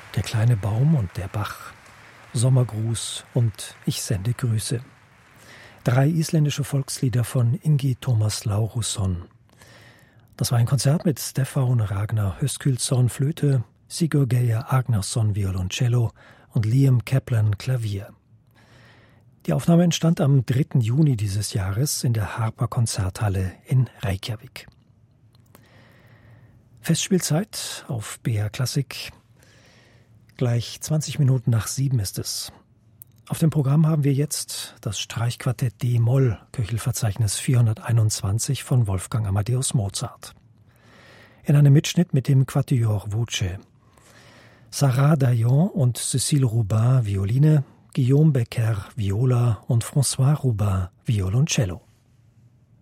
Der kleine Baum und der Bach, Sommergruß und ich sende Grüße. 3 isländische Volkslieder von Ingi Tómas Lárusson. Das war ein Konzert mit Stefán Ragnar Höskuldsson Flöte, Sigurgeir Agnarsson Violoncello und Liam Kaplan Klavier. Die Aufnahme entstand am 3. Juni dieses Jahres in der Harper Konzerthalle in Reykjavik. Festspielzeit auf BR Klassik. Gleich 20 Minuten nach 7 ist es. Auf dem Programm haben wir jetzt das Streichquartett D-Moll, Köchelverzeichnis 421 von Wolfgang Amadeus Mozart. In einem Mitschnitt mit dem Quatuor Voce. Sarah Daillon und Cécile Rubin Violine, Guillaume Becker Viola und François Rubin Violoncello.